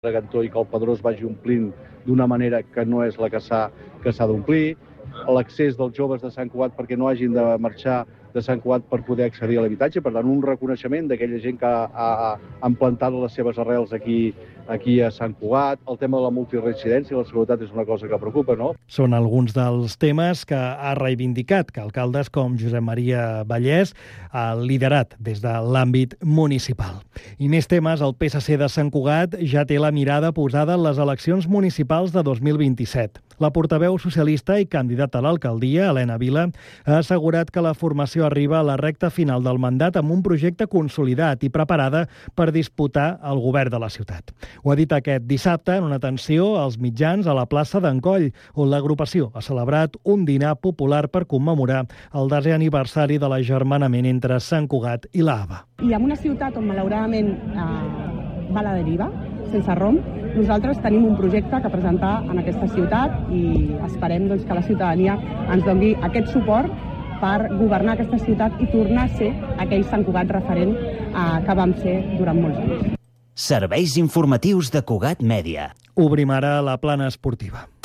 Dragantó i que el Pedrós vagi omplint d'una manera que no és la que s'ha d'omplir, l'accés dels joves de Sant Cugat perquè no hagin de marxar de Sant Cugat per poder accedir a l'habitatge. Per tant, un reconeixement d'aquella gent que han plantat les seves arrels aquí a Sant Cugat. El tema de la multiresidència i la seguretat és una cosa que preocupa, no? Són alguns dels temes que ha reivindicat que alcaldes com Josep Maria Vallès ha liderat des de l'àmbit municipal. I més temes, el PSC de Sant Cugat ja té la mirada posada en les eleccions municipals de 2027. La portaveu socialista i candidata a l'alcaldia, Helena Vila, ha assegurat que la formació arriba a la recta final del mandat amb un projecte consolidat i preparada per disputar el govern de la ciutat. Ho ha dit aquest dissabte en una atenció als mitjans a la plaça d'Encoll, on l'agrupació ha celebrat un dinar popular per commemorar el 10è aniversari de l'agermanament entre Sant Cugat i l'Ava. I en una ciutat on malauradament va a la deriva, sense rumb, nosaltres tenim un projecte que presentar en aquesta ciutat i esperem que la ciutadania ens doni aquest suport per governar aquesta ciutat i tornar a ser aquell Sant Cugat referent que vam ser durant molts anys. Serveis informatius de Cugat Mèdia. Obrim ara la plana esportiva.